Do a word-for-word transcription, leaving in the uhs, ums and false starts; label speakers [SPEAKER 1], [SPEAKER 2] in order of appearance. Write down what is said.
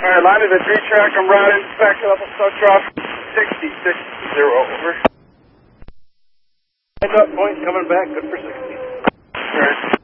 [SPEAKER 1] Alright, line of the three track, I'm routing back to level sub drop sixty-six zero, over. Heads up, point coming back, good for sixty. Alright.